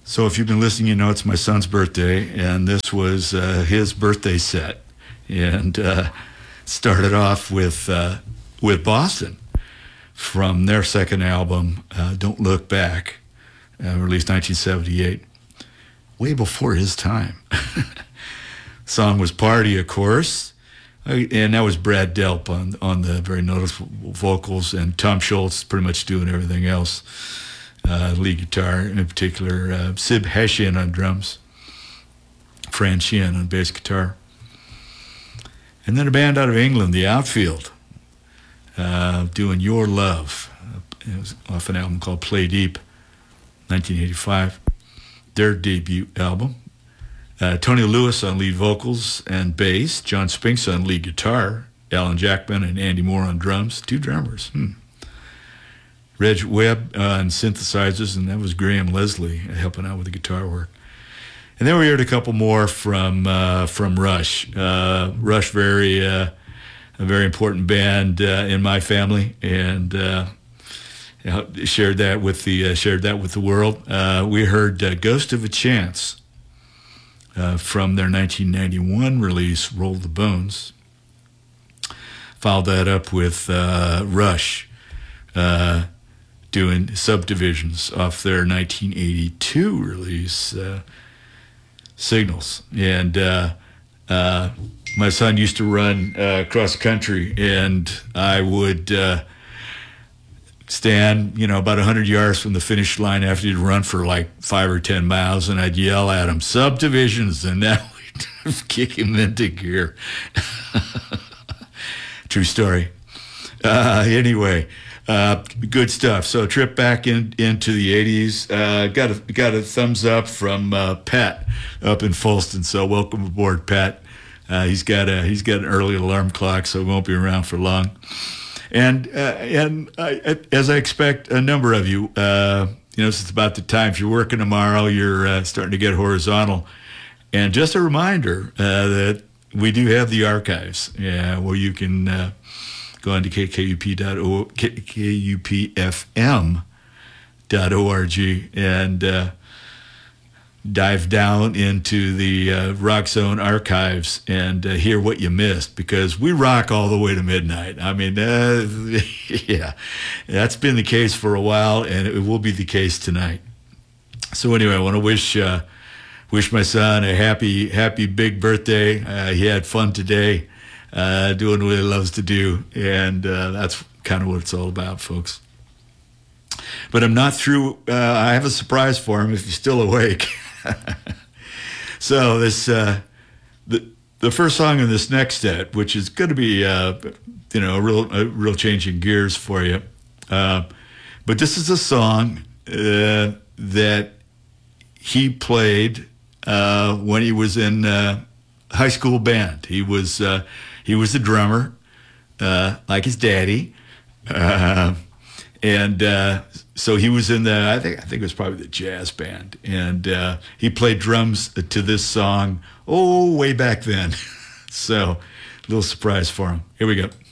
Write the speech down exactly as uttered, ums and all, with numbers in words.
So if you've been listening, you know it's my son's birthday, and this was uh, his birthday set, and uh, started off with uh, with Boston from their second album, uh, Don't Look Back, uh, released nineteen seventy-eight, way before his time. Song was Party, of course, and that was Brad Delp on on the very noticeable vocals, and Tom Schultz pretty much doing everything else. Uh, lead guitar, in particular, uh, Sib Hessian on drums, Fran Sheehan on bass guitar. And then a band out of England, The Outfield, uh, doing Your Love. It was off an album called Play Deep, nineteen eighty-five, their debut album. Uh, Tony Lewis on lead vocals and bass, John Spinks on lead guitar, Alan Jackman and Andy Moore on drums, two drummers. Hmm. Reg Webb on synthesizers, and that was Graham Leslie helping out with the guitar work. And then we heard a couple more from uh, from Rush. Uh, Rush, very uh, a very important band uh, in my family, and uh, shared that with the uh, shared that with the world. Uh, we heard uh, "Ghost of a Chance" uh, from their nineteen ninety-one release, "Roll the Bones." Followed that up with uh, Rush. Uh, doing Subdivisions off their nineteen eighty-two release, uh, Signals. And uh, uh, my son used to run uh, cross country, and I would uh, stand, you know, about one hundred yards from the finish line after he'd run for like five or ten miles, and I'd yell at him, "Subdivisions," and now we'd kick him into gear. True story. Uh, anyway, Uh, good stuff. So trip back in into the eighties. Uh, got a got a thumbs up from uh, Pat up in Folston. So welcome aboard, Pat. Uh, he's got a he's got an early alarm clock, so he won't be around for long. And uh, and I, as I expect, a number of you, uh, you know, it's about the time. If you're working tomorrow, you're uh, starting to get horizontal. And just a reminder uh, that we do have the archives, yeah, where you can. Uh, Go on to K K U P dot org, K U P F M dot org, and uh, dive down into the uh, Rock Zone archives and uh, hear what you missed, because we rock all the way to midnight. I mean, uh, yeah, that's been the case for a while, and it will be the case tonight. So anyway, I want to wish uh, wish my son a happy, happy big birthday. Uh, he had fun today. Uh, doing what he loves to do, and uh, that's kind of what it's all about, folks. But I'm not through. Uh, I have a surprise for him if he's still awake. So this, uh, the the first song in this next set, which is going to be, uh, you know, a real a real change in gears for you. Uh, but this is a song uh, that he played uh, when he was in uh, high school band. He was. Uh, He was the drummer, uh, like his daddy, uh, and uh, so he was in the. I think I think it was probably the jazz band, and uh, he played drums to this song. Oh, way back then. So, a little surprise for him. Here we go.